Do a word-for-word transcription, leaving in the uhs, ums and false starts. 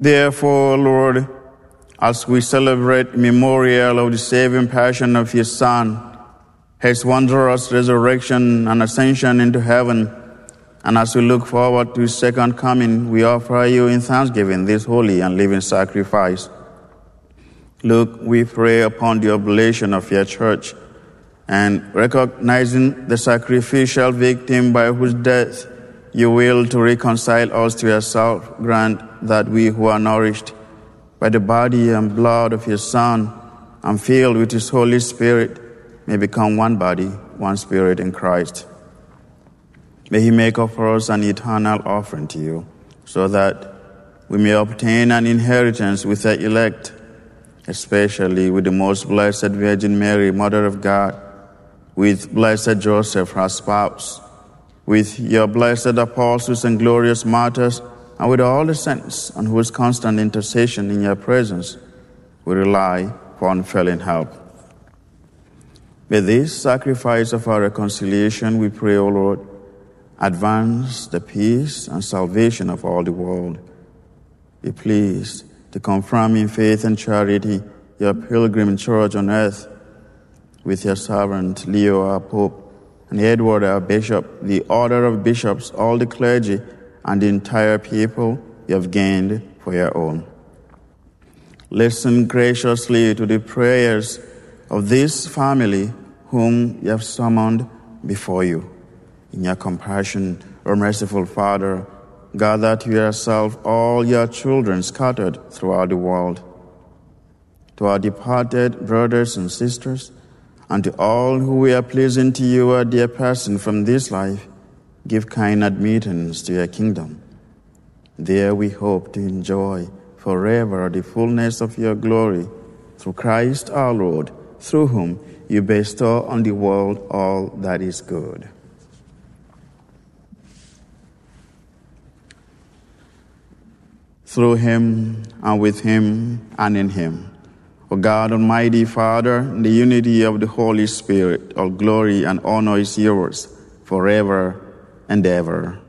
Therefore, Lord, as we celebrate memorial of the saving passion of your Son, his wondrous resurrection and ascension into heaven, and as we look forward to his second coming, we offer you in thanksgiving this holy and living sacrifice. Look, we pray upon the oblation of your church, and recognizing the sacrificial victim by whose death you will to reconcile us to yourself, grant that we who are nourished by the body and blood of your Son and filled with his Holy Spirit may become one body, one spirit in Christ. May he make of us an eternal offering to you, so that we may obtain an inheritance with the elect, especially with the most blessed Virgin Mary, Mother of God, with blessed Joseph, her spouse, with your blessed apostles and glorious martyrs, and with all the saints on whose constant intercession in your presence we rely for unfailing help. May this sacrifice of our reconciliation, we pray, O Lord, advance the peace and salvation of all the world. Be pleased to confirm in faith and charity your pilgrim church on earth, with your servant Leo, our Pope, and Edward, our Bishop, the order of bishops, all the clergy, and the entire people you have gained for your own. Listen graciously to the prayers of this family whom you have summoned before you. In your compassion, O merciful Father, gather to yourself all your children scattered throughout the world. To our departed brothers and sisters, and to all who were pleasing to you, a dear person from this life, give kind admittance to your kingdom. There we hope to enjoy forever the fullness of your glory, through Christ our Lord, through whom you bestow on the world all that is good. Through him, and with him, and in him, O God, Almighty Father, in the unity of the Holy Spirit, all glory and honor is yours forever and ever.